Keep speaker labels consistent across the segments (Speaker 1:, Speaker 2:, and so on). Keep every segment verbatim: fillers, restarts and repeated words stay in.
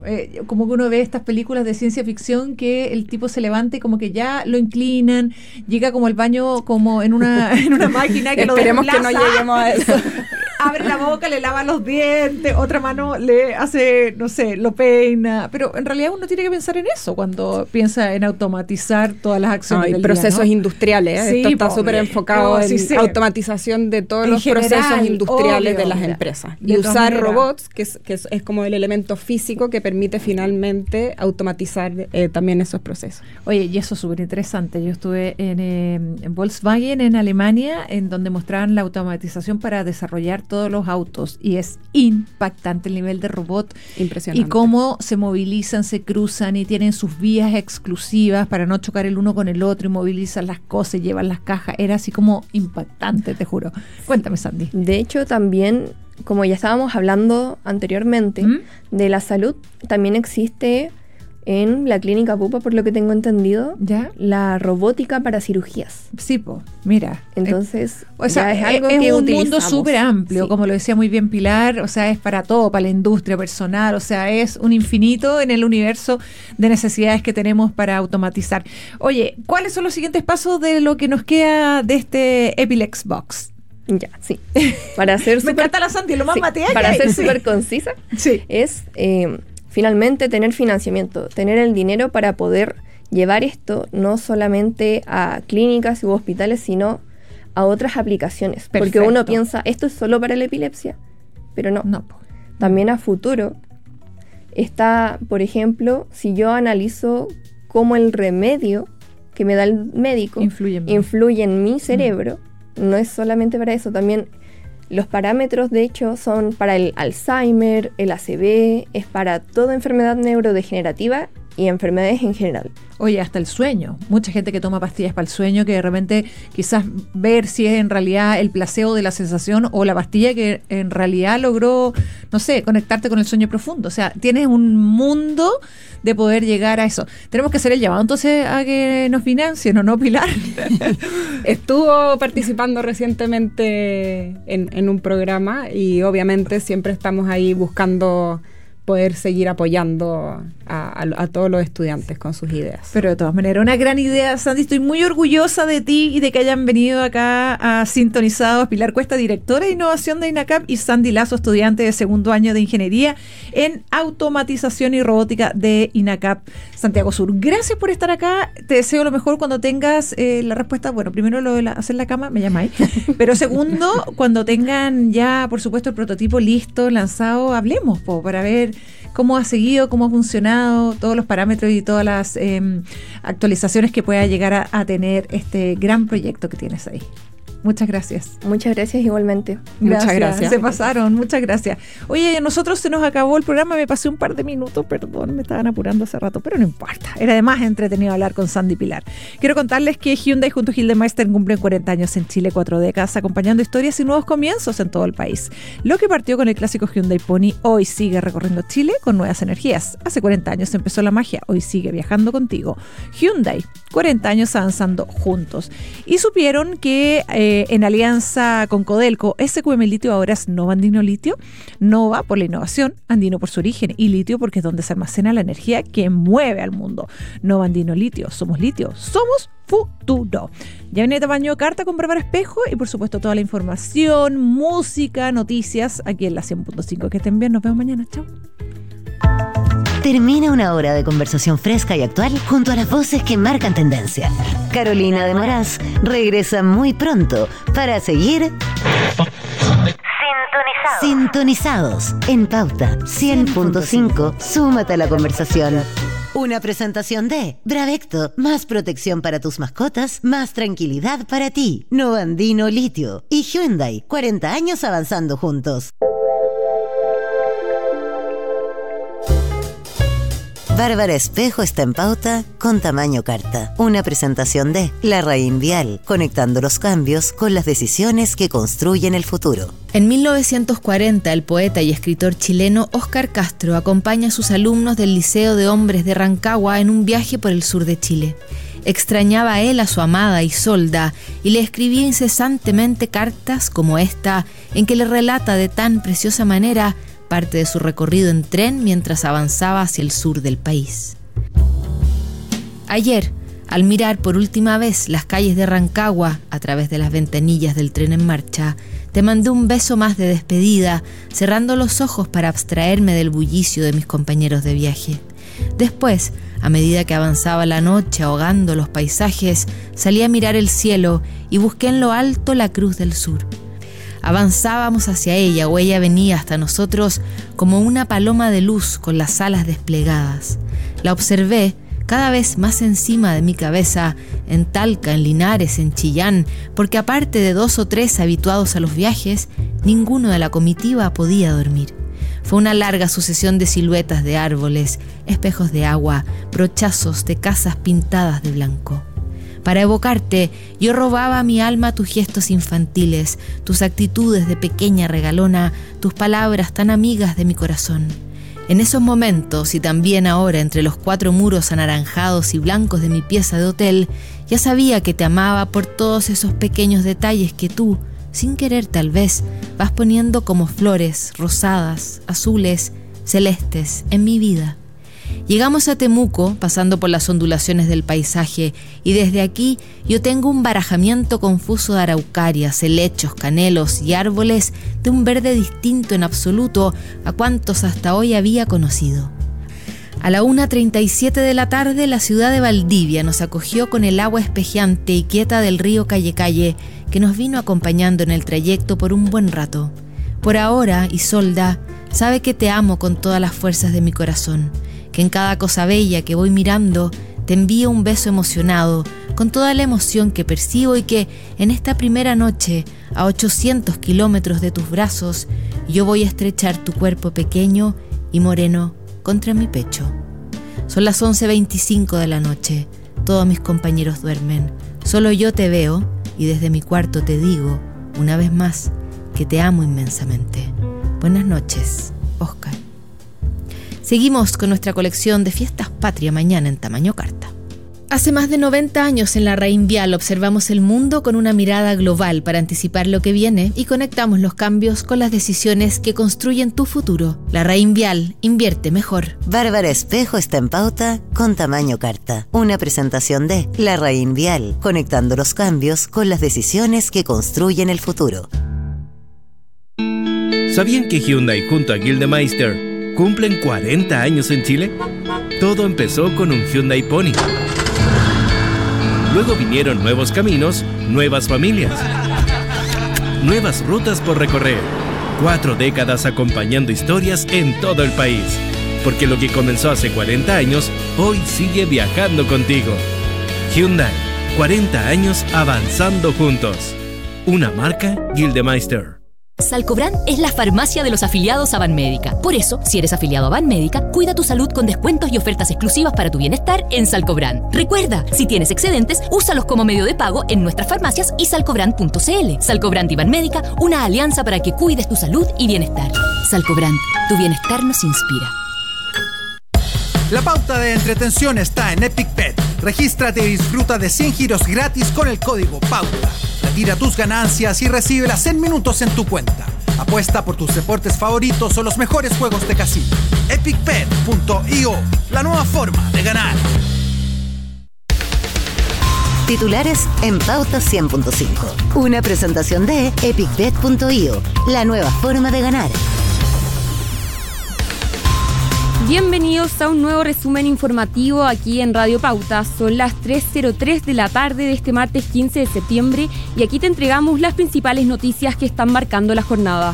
Speaker 1: Eh, como que uno ve estas películas de ciencia ficción que el tipo se levanta y como que ya lo inclinan, llega como al baño como en una, en una máquina que lo
Speaker 2: Esperemos
Speaker 1: desplaza.
Speaker 2: que no lleguemos a eso.
Speaker 1: Abre la boca, le lava los dientes, otra mano le hace, no sé, lo peina, pero en realidad uno tiene que pensar en eso cuando piensa en automatizar todas las acciones
Speaker 2: Hay
Speaker 1: del
Speaker 2: procesos
Speaker 1: día, ¿no?
Speaker 2: industriales, ¿eh?
Speaker 1: Sí,
Speaker 2: Esto está
Speaker 1: po,
Speaker 2: súper
Speaker 1: eh,
Speaker 2: enfocado
Speaker 1: no,
Speaker 2: en
Speaker 1: sí sé.
Speaker 2: automatización de todos
Speaker 1: En
Speaker 2: los
Speaker 1: general,
Speaker 2: procesos industriales
Speaker 1: obvio,
Speaker 2: de las
Speaker 1: mira,
Speaker 2: empresas
Speaker 1: de
Speaker 2: y
Speaker 1: todas
Speaker 2: usar
Speaker 1: maneras.
Speaker 2: robots, que es, que es, es como el elemento físico que permite finalmente automatizar eh, también esos procesos.
Speaker 1: Oye, y eso es súper interesante. Yo estuve en, eh, en Volkswagen en Alemania, en donde mostraban la automatización para desarrollar todos los autos, y es impactante el nivel de robot.
Speaker 2: Impresionante.
Speaker 1: Y cómo se movilizan, se cruzan y tienen sus vías exclusivas para no chocar el uno con el otro, y movilizan las cosas, llevan las cajas. Era así como impactante, te juro. Cuéntame, Sandy.
Speaker 3: De hecho, también, como ya estábamos hablando anteriormente,
Speaker 1: ¿Mm?
Speaker 3: de la salud, también existe en la clínica Pupa, por lo que tengo entendido,
Speaker 1: ¿Ya?
Speaker 3: la robótica para cirugías.
Speaker 1: Sí, po, mira.
Speaker 3: Entonces,
Speaker 1: O sea,
Speaker 3: ya es algo
Speaker 1: es
Speaker 3: que
Speaker 1: un mundo
Speaker 3: utilizamos.
Speaker 1: súper amplio,
Speaker 3: Sí.
Speaker 1: como lo decía muy bien Pilar, o sea, es para todo, para la industria personal, o sea, es un infinito en el universo de necesidades que tenemos para automatizar. Oye, ¿cuáles son los siguientes pasos de lo que nos queda de este Epilex Box?
Speaker 3: Ya, sí. Para ser
Speaker 1: Me
Speaker 3: súper
Speaker 1: encanta la Sandy, lo más
Speaker 3: sí,
Speaker 1: material que
Speaker 3: para
Speaker 1: hay.
Speaker 3: ser
Speaker 1: Sí.
Speaker 3: súper concisa,
Speaker 1: Sí.
Speaker 3: es eh, finalmente tener financiamiento, tener el dinero para poder llevar esto no solamente a clínicas u hospitales, sino a otras aplicaciones. Porque
Speaker 1: Perfecto.
Speaker 3: uno piensa, esto es solo para la epilepsia, pero no.
Speaker 1: No, po.
Speaker 3: También a futuro está, por ejemplo, si yo analizo cómo el remedio que me da el médico
Speaker 1: Influye en mí.
Speaker 3: influye en mi cerebro, no es solamente para eso, también los parámetros de hecho son para el Alzheimer, el A C V, es para toda enfermedad neurodegenerativa y enfermedades en general.
Speaker 1: Oye, hasta el sueño. Mucha gente que toma pastillas para el sueño, que de repente quizás ver si es en realidad el placebo de la sensación o la pastilla que en realidad logró, no sé, conectarte con el sueño profundo. O sea, tienes un mundo de poder llegar a eso. Tenemos que hacer el llamado entonces a que nos financien, ¿o no, Pilar?
Speaker 2: Estuvo participando recientemente en, en un programa y obviamente siempre estamos ahí buscando poder seguir apoyando a, a, a todos los estudiantes con sus ideas.
Speaker 1: Pero de todas maneras, una gran idea, Sandy. Estoy muy orgullosa de ti y de que hayan venido acá a Sintonizados. Pilar Cuesta, directora de innovación de INACAP, y Sandy Lazo, estudiante de segundo año de ingeniería en automatización y robótica de INACAP Santiago Sur. Gracias por estar acá. Te deseo lo mejor cuando tengas eh, la respuesta. Bueno, primero lo de la, hacer la cama, me llamáis. Pero segundo, cuando tengan ya, por supuesto, el prototipo listo, lanzado, hablemos po, para ver cómo ha seguido, cómo ha funcionado, todos los parámetros y todas las eh, actualizaciones que pueda llegar a, a tener este gran proyecto que tienes ahí. Muchas gracias.
Speaker 3: Muchas gracias igualmente.
Speaker 2: Muchas gracias.
Speaker 1: Se pasaron, muchas gracias. Oye, a nosotros se nos acabó el programa, me pasé un par de minutos, perdón, me estaban apurando hace rato, pero no importa. Era además entretenido hablar con Sandy Pilar. Quiero contarles que Hyundai junto a Gildemeister cumplen cuarenta años en Chile, cuatro décadas, acompañando historias y nuevos comienzos en todo el país. Lo que partió con el clásico Hyundai Pony, hoy sigue recorriendo Chile con nuevas energías. Hace cuarenta años empezó la magia, hoy sigue viajando contigo. Hyundai, cuarenta años avanzando juntos. Y supieron que eh, en alianza con Codelco, S Q M Litio ahora es Nova Andino Litio. Nova por la innovación, Andino por su origen y litio porque es donde se almacena la energía que mueve al mundo. Nova Andino Litio, somos litio, somos futuro. Ya viene tamaño carta con Bárbara Espejo y por supuesto toda la información, música, noticias aquí en la cien punto cinco. Que estén bien, nos vemos mañana, chao.
Speaker 4: Termina una hora de conversación fresca y actual junto a las voces que marcan tendencia. Carolina de Moraz regresa muy pronto para seguir sintonizados, sintonizados en Pauta cien punto cinco. Súmate a la conversación. Una presentación de Bravecto, más protección para tus mascotas, más tranquilidad para ti. Nova Andino Litio y Hyundai, cuarenta años avanzando juntos. Bárbara Espejo está en Pauta con tamaño carta. Una presentación de La Raín Vial, conectando los cambios con las decisiones que construyen el futuro.
Speaker 5: En mil novecientos cuarenta, el poeta y escritor chileno Óscar Castro acompaña a sus alumnos del Liceo de Hombres de Rancagua en un viaje por el sur de Chile. Extrañaba a él a su amada Isolda y le escribía incesantemente cartas como esta, en que le relata de tan preciosa manera parte de su recorrido en tren mientras avanzaba hacia el sur del país. Ayer, al mirar por última vez las calles de Rancagua a través de las ventanillas del tren en marcha, te mandé un beso más de despedida, cerrando los ojos para abstraerme del bullicio de mis compañeros de viaje. Después, a medida que avanzaba la noche ahogando los paisajes, salí a mirar el cielo y busqué en lo alto la Cruz del Sur. Avanzábamos hacia ella o ella venía hasta nosotros como una paloma de luz con las alas desplegadas. La observé cada vez más encima de mi cabeza, en Talca, en Linares, en Chillán, porque aparte de dos o tres habituados a los viajes, ninguno de la comitiva podía dormir. Fue una larga sucesión de siluetas de árboles, espejos de agua, brochazos de casas pintadas de blanco. Para evocarte, yo robaba a mi alma tus gestos infantiles, tus actitudes de pequeña regalona, tus palabras tan amigas de mi corazón. En esos momentos, y también ahora entre los cuatro muros anaranjados y blancos de mi pieza de hotel, ya sabía que te amaba por todos esos pequeños detalles que tú, sin querer tal vez, vas poniendo como flores rosadas, azules, celestes en mi vida. Llegamos a Temuco, pasando por las ondulaciones del paisaje, y desde aquí yo tengo un barajamiento confuso de araucarias, helechos, canelos y árboles de un verde distinto en absoluto a cuantos hasta hoy había conocido. A la una treinta y siete de la tarde, la ciudad de Valdivia nos acogió con el agua espejeante y quieta del río Calle Calle, que nos vino acompañando en el trayecto por un buen rato. Por ahora, Isolda, sabe que te amo con todas las fuerzas de mi corazón, que en cada cosa bella que voy mirando te envío un beso emocionado, con toda la emoción que percibo, y que en esta primera noche, a ochocientos kilómetros de tus brazos, yo voy a estrechar tu cuerpo pequeño y moreno contra mi pecho. Son las once veinticinco de la noche, todos mis compañeros duermen, solo yo te veo y desde mi cuarto te digo, una vez más, que te amo inmensamente. Buenas noches, Oscar. Seguimos con nuestra colección de Fiestas Patria mañana en tamaño carta. Hace más de noventa años en la Reinvial observamos el mundo con una mirada global para anticipar lo que viene y conectamos los cambios con las decisiones que construyen tu futuro. La Reinvial, invierte mejor.
Speaker 4: Bárbara Espejo está en pauta con tamaño carta. Una presentación de La Reinvial, conectando los cambios con las decisiones que construyen el futuro.
Speaker 6: ¿Sabían que Hyundai junto a Gildemeister cumplen cuarenta años en Chile? Todo empezó con un Hyundai Pony. Luego vinieron nuevos caminos, nuevas familias, nuevas rutas por recorrer. Cuatro décadas acompañando historias en todo el país. Porque lo que comenzó hace cuarenta años, hoy sigue viajando contigo. Hyundai, cuarenta años avanzando juntos. Una marca Gildemeister.
Speaker 7: Salcobran es la farmacia de los afiliados a Banmédica. Por eso, si eres afiliado a Banmédica, cuida tu salud con descuentos y ofertas exclusivas para tu bienestar en Salcobran. Recuerda, si tienes excedentes, úsalos como medio de pago en nuestras farmacias y salcobran punto c l. Salcobran y Banmédica, una alianza para que cuides tu salud y bienestar. Salcobran, tu bienestar nos inspira.
Speaker 8: La pauta de entretención está en Epic Pet. Regístrate y disfruta de cien giros gratis con el código PAUTA. Retira tus ganancias y recíbelas en minutos en tu cuenta. Apuesta por tus deportes favoritos o los mejores juegos de casino. epic pet punto i o, la nueva forma de ganar.
Speaker 4: Titulares en Pauta cien punto cinco. Una presentación de epic bet punto i o, la nueva forma de ganar.
Speaker 2: Bienvenidos a un nuevo resumen informativo aquí en Radio Pauta. Son las tres cero tres de la tarde de este martes quince de septiembre y aquí te entregamos las principales noticias que están marcando la jornada.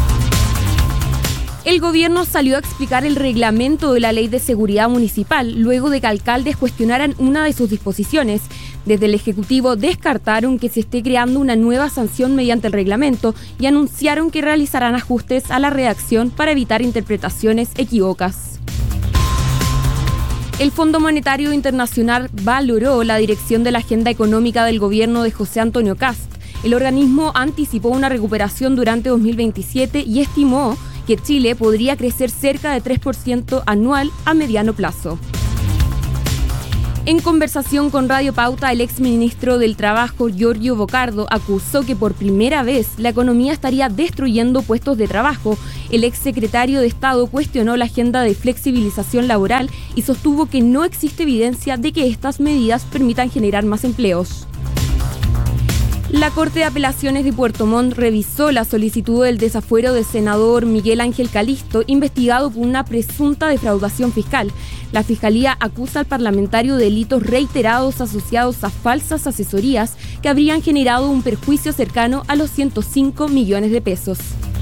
Speaker 2: El gobierno salió a explicar el reglamento de la Ley de Seguridad Municipal luego de que alcaldes cuestionaran una de sus disposiciones. Desde el Ejecutivo descartaron que se esté creando una nueva sanción mediante el reglamento y anunciaron que realizarán ajustes a la redacción para evitar interpretaciones equívocas. El Fondo Monetario Internacional valoró la dirección de la agenda económica del gobierno de José Antonio Kast. El organismo anticipó una recuperación durante dos mil veintisiete y estimó que Chile podría crecer cerca de tres por ciento anual a mediano plazo. En conversación con Radio Pauta, el exministro del Trabajo, Giorgio Bocardo, acusó que por primera vez la economía estaría destruyendo puestos de trabajo. El exsecretario de Estado cuestionó la agenda de flexibilización laboral y sostuvo que no existe evidencia de que estas medidas permitan generar más empleos. La Corte de Apelaciones de Puerto Montt revisó la solicitud del desafuero del senador Miguel Ángel Calisto, investigado por una presunta defraudación fiscal. La Fiscalía acusa al parlamentario de delitos reiterados asociados a falsas asesorías que habrían generado un perjuicio cercano a los ciento cinco millones de pesos.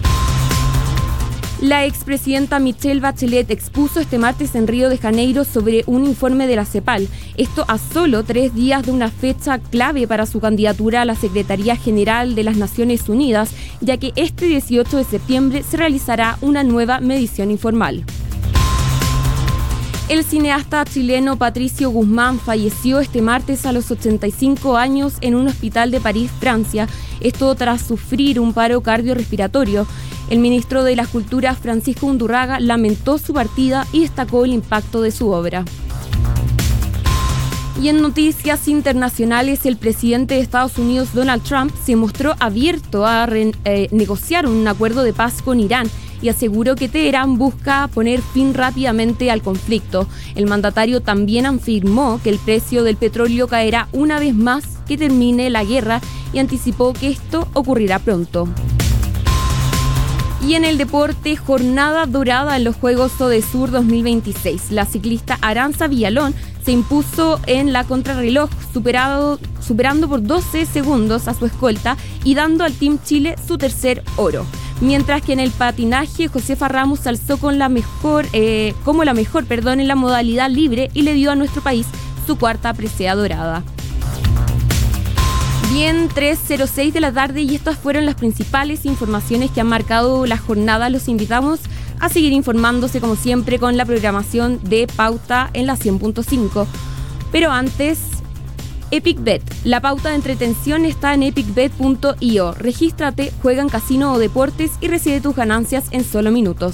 Speaker 2: La expresidenta Michelle Bachelet expuso este martes en Río de Janeiro sobre un informe de la CEPAL. Esto a solo tres días de una fecha clave para su candidatura a la Secretaría General de las Naciones Unidas, ya que este dieciocho de septiembre se realizará una nueva medición informal. El cineasta chileno Patricio Guzmán falleció este martes a los ochenta y cinco años en un hospital de París, Francia, esto tras sufrir un paro cardiorrespiratorio. El ministro de las Culturas, Francisco Undurraga, lamentó su partida y destacó el impacto de su obra. Y en noticias internacionales, el presidente de Estados Unidos, Donald Trump, se mostró abierto a re, eh, negociar un acuerdo de paz con Irán y aseguró que Teherán busca poner fin rápidamente al conflicto. El mandatario también afirmó que el precio del petróleo caerá una vez más que termine la guerra y anticipó que esto ocurrirá pronto. Y en el deporte, jornada dorada en los Juegos Sodesur dos mil veintiséis. La ciclista Aranza Villalón se impuso en la contrarreloj, superado, superando por doce segundos a su escolta y dando al Team Chile su tercer oro. Mientras que en el patinaje, Josefa Ramos se alzó con la mejor, eh, como la mejor perdón, en la modalidad libre y le dio a nuestro país su cuarta presea dorada. Bien, tres cero seis de la tarde y estas fueron las principales informaciones que han marcado la jornada. Los invitamos a seguir informándose como siempre con la programación de Pauta en la cien punto cinco. Pero antes, EpicBet. La pauta de entretención está en epic bet punto io. Regístrate, juega en casino o deportes y recibe tus ganancias en solo minutos.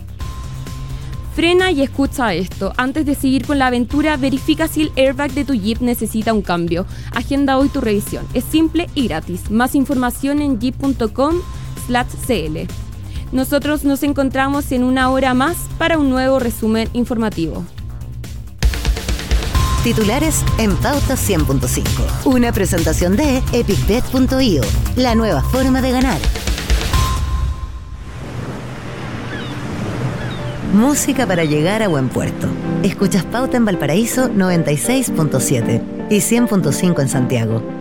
Speaker 2: Frena y escucha esto. Antes de seguir con la aventura, verifica si el airbag de tu Jeep necesita un cambio. Agenda hoy tu revisión. Es simple y gratis. Más información en jeep punto com slash cl. Nosotros nos encontramos en una hora más para un nuevo resumen informativo.
Speaker 4: Titulares en Pauta cien punto cinco. Una presentación de epic bet punto io. La nueva forma de ganar. Música para llegar a buen puerto. Escuchas Pauta en Valparaíso noventa y seis punto siete y cien punto cinco en Santiago.